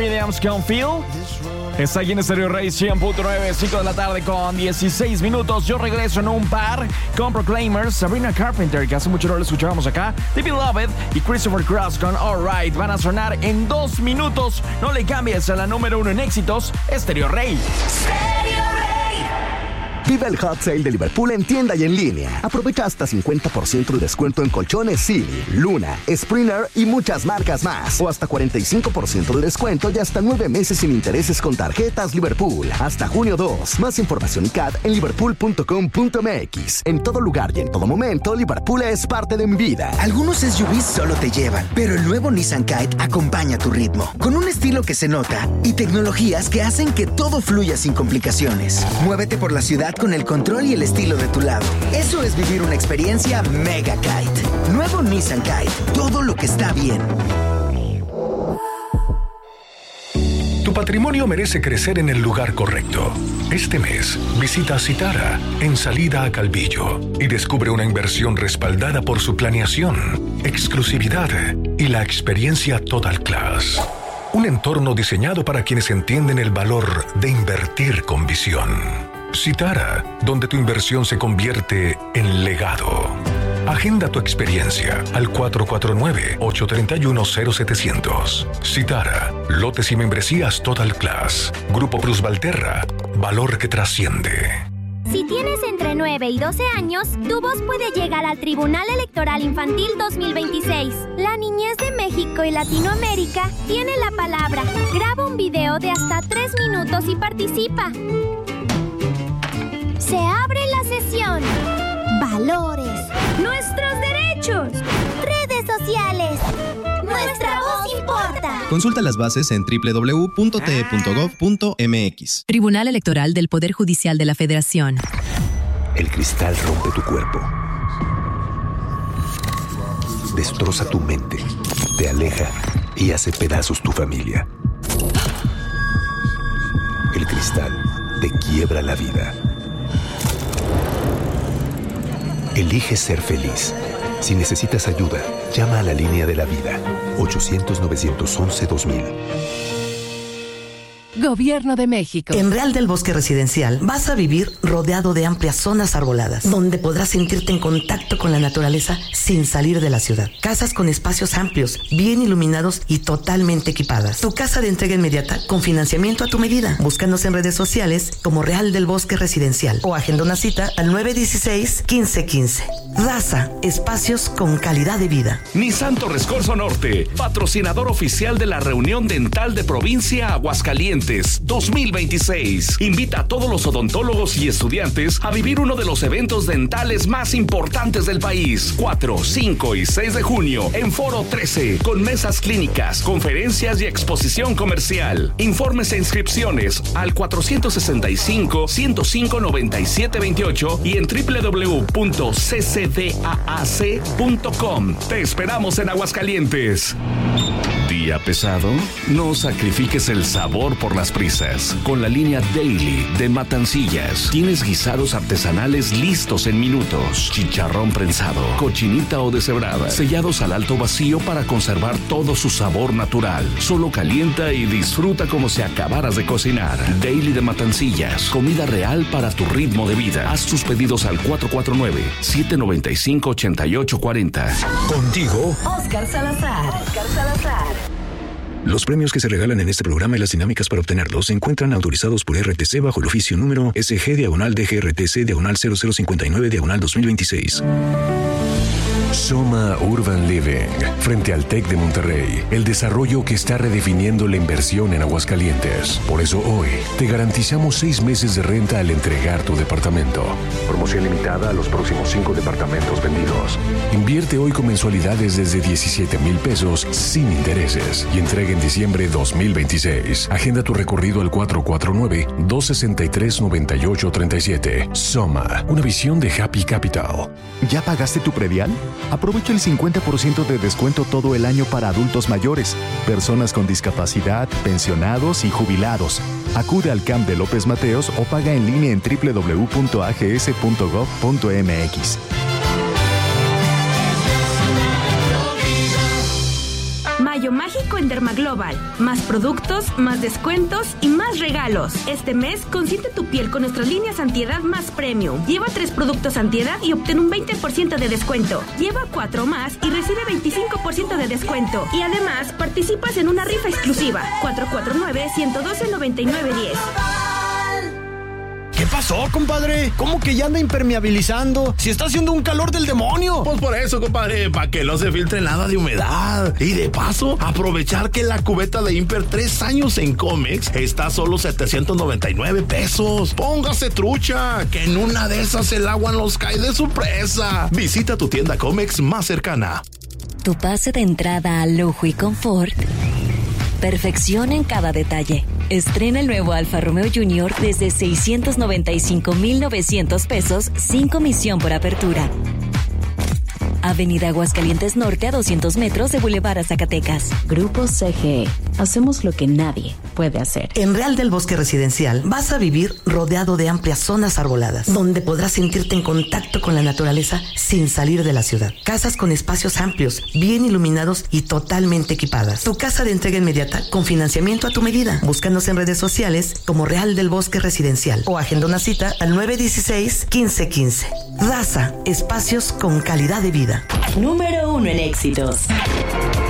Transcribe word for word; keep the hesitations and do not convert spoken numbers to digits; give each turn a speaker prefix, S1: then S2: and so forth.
S1: Williams con Phil. Está aquí en Estéreo Rey cien punto nueve, cinco de la tarde con dieciséis minutos. Yo regreso en un par con Proclaimers, Sabrina Carpenter, que hace mucho no lo escuchábamos acá, David Lovett y Christopher Cross con Alright. Van a sonar en dos minutos. No le cambies a la número uno en éxitos, Estéreo Rey.
S2: Estéreo Rey.
S3: Vive el Hot Sale de Liverpool en tienda y en línea. Aprovecha hasta cincuenta por ciento de descuento en colchones Silly, Luna, Springer y muchas marcas más. O hasta cuarenta y cinco por ciento de descuento y hasta nueve meses sin intereses con tarjetas Liverpool. Hasta junio dos. Más información y C A D en liverpool punto com punto m x. En todo lugar y en todo momento, Liverpool es parte de mi vida.
S4: Algunos S U Vs solo te llevan, pero el nuevo Nissan Kite acompaña tu ritmo. Con un estilo que se nota y tecnologías que hacen que todo fluya sin complicaciones. Muévete por la ciudad con el control y el estilo de tu lado. Eso es vivir una experiencia Mega Kite. Nuevo Nissan Kite. Todo lo que está bien.
S5: Tu patrimonio merece crecer en el lugar correcto. Este mes, visita Citara en Salida a Calvillo y descubre una inversión respaldada por su planeación, exclusividad y la experiencia Total Class. Un entorno diseñado para quienes entienden el valor de invertir con visión. Citara, donde tu inversión se convierte en legado. Agenda tu experiencia al cuatro cuatro nueve, ocho tres uno, cero siete cero cero. Citara, lotes y membresías Total Class. Grupo Plus Valterra, valor que trasciende.
S6: Si tienes entre nueve y doce años, tu voz puede llegar al Tribunal Electoral Infantil dos mil veintiséis. La niñez de México y Latinoamérica tiene la palabra. Graba un video de hasta tres minutos y participa. Se abre la sesión. Valores. Nuestros derechos. Redes sociales. Nuestra voz importa.
S7: Consulta las bases en doble u doble u doble u punto t e punto gov punto m x.
S8: Tribunal Electoral del Poder Judicial de la Federación.
S9: El cristal rompe tu cuerpo. Destroza tu mente. Te aleja y hace pedazos tu familia. El cristal te quiebra la vida. Elige ser feliz. Si necesitas ayuda, llama a la línea de la vida. ochocientos, novecientos once, dos mil.
S10: Gobierno de México.
S11: En Real del Bosque Residencial vas a vivir rodeado de amplias zonas arboladas, donde podrás sentirte en contacto con la naturaleza sin salir de la ciudad. Casas con espacios amplios, bien iluminados y totalmente equipadas. Tu casa de entrega inmediata con financiamiento a tu medida. Búscanos en redes sociales como Real del Bosque Residencial o agenda una cita al nueve uno seis, quince quince. Raza, espacios con calidad de vida.
S12: Nissan Torres Corzo Norte, patrocinador oficial de la Reunión Dental de Provincia Aguascalientes dos mil veintiséis. Invita a todos los odontólogos y estudiantes a vivir uno de los eventos dentales más importantes del país. cuatro, cinco y seis de junio en Foro trece, con mesas clínicas, conferencias y exposición comercial. Informes e inscripciones al cuatrocientos sesenta y cinco, ciento cinco, noventa y siete veintiocho y en doble u doble u doble u punto c c d a a c punto com. Te esperamos en Aguascalientes. ¿Día pesado? No sacrifiques el sabor por las prisas. Con la línea Daily de Matancillas tienes guisados artesanales listos en minutos. Chicharrón prensado, cochinita o deshebrada, sellados al alto vacío para conservar todo su sabor natural. Solo calienta y disfruta como si acabaras de cocinar. Daily de Matancillas, comida real para tu ritmo de vida. Haz tus pedidos al cuatro cuatro nueve, siete nueve cinco, ocho ocho cuatro cero.
S5: Contigo,
S2: Oscar Salazar. Oscar Salazar.
S13: Los premios que se regalan en este programa y las dinámicas para obtenerlos se encuentran autorizados por R T C bajo el oficio número S G diagonal D G R T C diagonal cero cero cincuenta y nueve diagonal dos mil veintiséis.
S5: Soma Urban Living, frente al TEC de Monterrey, el desarrollo que está redefiniendo la inversión en Aguascalientes. Por eso hoy te garantizamos seis meses de renta al entregar tu departamento. Promoción limitada a los próximos cinco departamentos vendidos. Invierte hoy con mensualidades desde diecisiete mil pesos sin intereses y entrega en diciembre dos mil veintiséis. Agenda tu recorrido al cuatro cuatro nueve, dos seis tres, nueve ocho tres siete. Soma, una visión de Happy Capital.
S14: ¿Ya pagaste tu predial? Aprovecha el cincuenta por ciento de descuento todo el año para adultos mayores, personas con discapacidad, pensionados y jubilados. Acude al C A M de López Mateos o paga en línea en doble u doble u doble u punto a g s punto gov punto m x.
S15: Mayo Mágico en
S10: Dermaglobal. Más productos, más descuentos y más regalos. Este mes, consiente tu piel con nuestras líneas antiedad más premium. Lleva tres productos antiedad y obtén un veinte por ciento de descuento. Lleva cuatro más y recibe veinticinco por ciento de descuento. Y además, participas en una rifa exclusiva. cuatro cuatro nueve, uno uno dos, nueve nueve uno cero.
S15: ¿Qué pasó, compadre? ¿Cómo que ya anda impermeabilizando? Si está haciendo un calor del demonio.
S16: Pues por eso, compadre, para que no se filtre nada de humedad. Y de paso, aprovechar que la cubeta de Imper tres años en Comex está a solo setecientos noventa y nueve pesos. Póngase trucha, que en una de esas el agua nos cae de sorpresa. Visita tu tienda Comex más cercana.
S17: Tu pase de entrada a lujo y confort. Perfección en cada detalle. Estrena el nuevo Alfa Romeo Junior desde seiscientos noventa y cinco mil novecientos pesos sin comisión por apertura. Avenida Aguascalientes Norte a doscientos metros de Boulevard a Zacatecas.
S18: Grupo C G E. Hacemos lo que nadie puede hacer.
S11: En Real del Bosque Residencial vas a vivir rodeado de amplias zonas arboladas, donde podrás sentirte en contacto con la naturaleza sin salir de la ciudad. Casas con espacios amplios, bien iluminados y totalmente equipadas. Tu casa de entrega inmediata con financiamiento a tu medida. Búscanos en redes sociales como Real del Bosque Residencial o agenda una cita al nueve uno seis, uno cinco uno cinco. Raza, espacios con calidad de vida.
S18: Número uno en éxitos.